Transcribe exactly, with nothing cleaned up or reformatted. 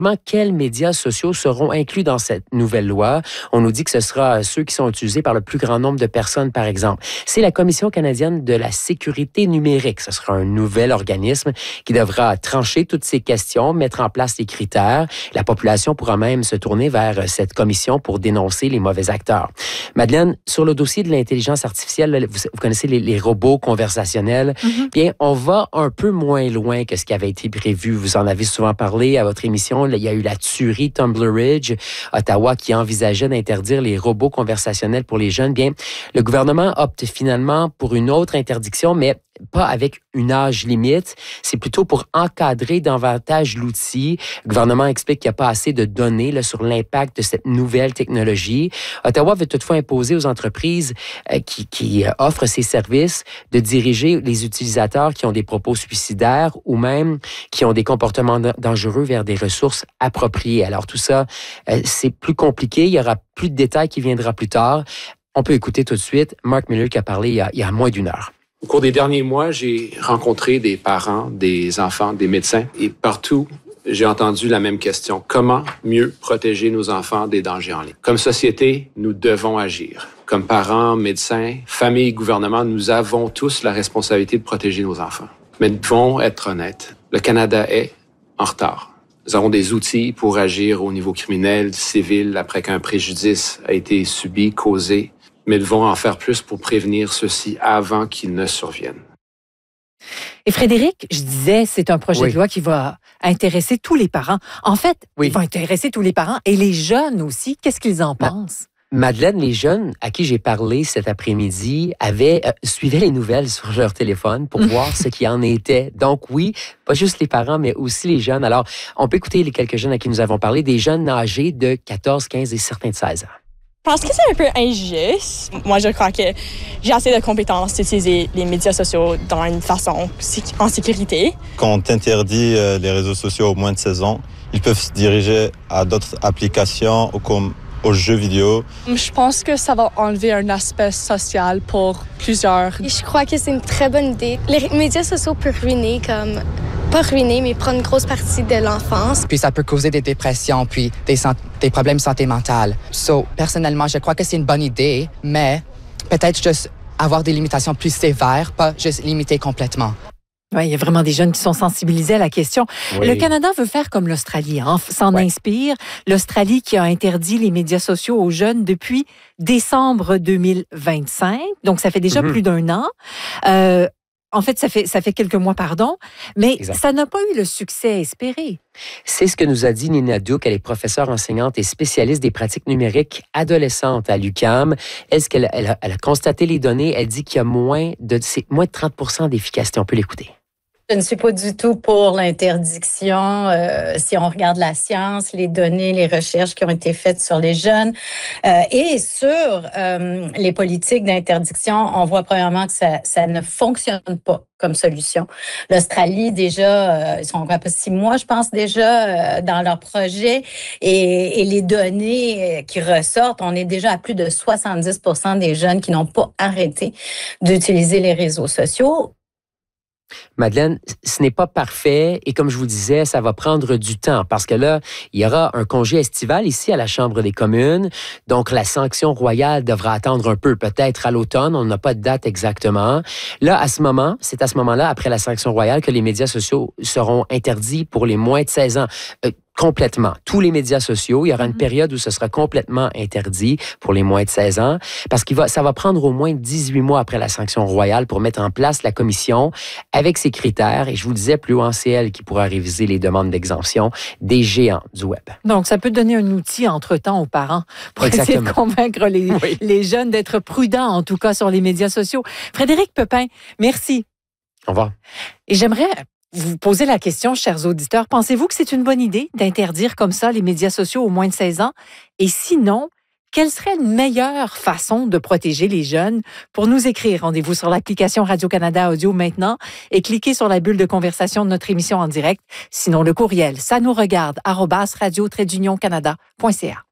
Quels médias sociaux seront inclus dans cette nouvelle loi? On nous dit que ce sera ceux qui sont utilisés par le plus grand nombre de personnes, par exemple. C'est la Commission canadienne de la sécurité numérique. Ce sera un nouvel organisme qui devra trancher toutes ces questions, mettre en place les critères. La population pourra même se tourner vers cette commission pour dénoncer les mauvais acteurs. Madeleine, sur le dossier de l'intelligence artificielle, vous, vous connaissez les, les robots conversationnels. Mm-hmm. Bien, on va un peu moins loin que ce qui avait été prévu. Vous en avez souvent parlé à votre émission. Il y a eu la tuerie Tumblr Ridge, Ottawa, qui envisageait d'interdire les robots conversationnels pour les jeunes. Bien, le gouvernement opte finalement pour une autre interdiction, mais pas avec une âge limite. C'est plutôt pour encadrer davantage l'outil. Le gouvernement explique qu'il n'y a pas assez de données là, sur l'impact de cette nouvelle technologie. Ottawa veut toutefois imposer aux entreprises euh, qui, qui euh, offrent ces services de diriger les utilisateurs qui ont des propos suicidaires ou même qui ont des comportements dangereux vers des ressources appropriées. Alors tout ça, euh, c'est plus compliqué. Il y aura plus de détails qui viendra plus tard. On peut écouter tout de suite Mark Miller qui a parlé il y a, il y a moins d'une heure. Au cours des derniers mois, j'ai rencontré des parents, des enfants, des médecins et partout, j'ai entendu la même question. Comment mieux protéger nos enfants des dangers en ligne? Comme société, nous devons agir. Comme parents, médecins, familles, gouvernements, nous avons tous la responsabilité de protéger nos enfants. Mais nous devons être honnêtes. Le Canada est en retard. Nous avons des outils pour agir au niveau criminel, civil, après qu'un préjudice a été subi, causé. Mais nous devons en faire plus pour prévenir ceci avant qu'il ne survienne. Et Frédéric, je disais, c'est un projet oui. de loi qui va intéresser tous les parents. En fait, oui. il va intéresser tous les parents et les jeunes aussi. Qu'est-ce qu'ils en pensent? Madeleine, les jeunes à qui j'ai parlé cet après-midi avaient euh, suivaient les nouvelles sur leur téléphone pour voir ce qui en était. Donc oui, pas juste les parents, mais aussi les jeunes. Alors, on peut écouter les quelques jeunes à qui nous avons parlé, des jeunes âgés de quatorze, quinze et certains de seize ans. Je pense que c'est un peu injuste. Moi, je crois que j'ai assez de compétences d'utiliser les médias sociaux dans une façon en sécurité. Quand on interdit les réseaux sociaux aux moins de seize ans, ils peuvent se diriger à d'autres applications comme aux jeux vidéo. Je pense que ça va enlever un aspect social pour plusieurs. Et je crois que c'est une très bonne idée. Les médias sociaux peuvent ruiner comme... pas ruiner, mais prendre une grosse partie de l'enfance. Puis ça peut causer des dépressions, puis des, des problèmes de santé mentale. So, personnellement, je crois que c'est une bonne idée, mais peut-être juste avoir des limitations plus sévères, pas juste limiter complètement. Oui, il y a vraiment des jeunes qui sont sensibilisés à la question. Oui. Le Canada veut faire comme l'Australie, hein, s'en ouais. inspire. L'Australie qui a interdit les médias sociaux aux jeunes depuis décembre deux mille vingt-cinq, donc ça fait déjà mm-hmm. plus d'un an. Euh, En fait, ça fait, ça fait quelques mois, pardon, mais exact. Ça n'a pas eu le succès espéré. C'est ce que nous a dit Nina Duke. Elle est professeure enseignante et spécialiste des pratiques numériques adolescentes à l'U Q A M. Elle, elle, elle, a, elle a constaté les données. Elle dit qu'il y a moins de, c'est moins de trente pour cent d'efficacité. On peut l'écouter. Je ne suis pas du tout pour l'interdiction. Euh, si on regarde la science, les données, les recherches qui ont été faites sur les jeunes euh, et sur euh, les politiques d'interdiction, on voit premièrement que ça, ça ne fonctionne pas comme solution. L'Australie, déjà, euh, ils sont à peu six mois, je pense, déjà euh, dans leur projet et, et les données qui ressortent, on est déjà à plus de soixante-dix pour cent des jeunes qui n'ont pas arrêté d'utiliser les réseaux sociaux. Madeleine, ce n'est pas parfait et comme je vous disais, ça va prendre du temps parce que là, il y aura un congé estival ici à la Chambre des communes. Donc, la sanction royale devra attendre un peu, peut-être à l'automne. On n'a pas de date exactement. Là, à ce moment, c'est à ce moment-là, après la sanction royale, que les médias sociaux seront interdits pour les moins de seize ans. Euh, Complètement. Tous les médias sociaux, il y aura une période où ce sera complètement interdit pour les moins de seize ans parce que ça va prendre au moins dix-huit mois après la sanction royale pour mettre en place la commission avec ses critères. Et je vous disais, plus haut, c'est elle qui pourra réviser les demandes d'exemption des géants du web. Donc, ça peut donner un outil entre-temps aux parents pour Exactement. essayer de convaincre les, oui. les jeunes d'être prudents, en tout cas sur les médias sociaux. Frédéric Pepin, merci. Au revoir. Et j'aimerais vous poser la question, chers auditeurs, pensez-vous que c'est une bonne idée d'interdire comme ça les médias sociaux aux moins de seize ans? Et sinon, quelle serait une meilleure façon de protéger les jeunes? Pour nous écrire, rendez-vous sur l'application Radio-Canada Audio maintenant et cliquez sur la bulle de conversation de notre émission en direct. Sinon, le courriel, ça nous regarde, arobase radio trait d'union canada point c a.